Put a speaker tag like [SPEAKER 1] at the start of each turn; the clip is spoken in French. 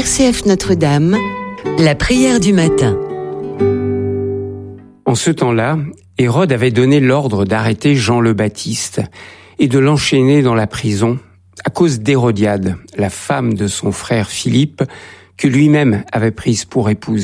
[SPEAKER 1] RCF Notre-Dame, la prière du matin.
[SPEAKER 2] En ce temps-là, Hérode avait donné l'ordre d'arrêter Jean le Baptiste et de l'enchaîner dans la prison à cause d'Hérodiade, la femme de son frère Philippe, que lui-même avait prise pour épouse.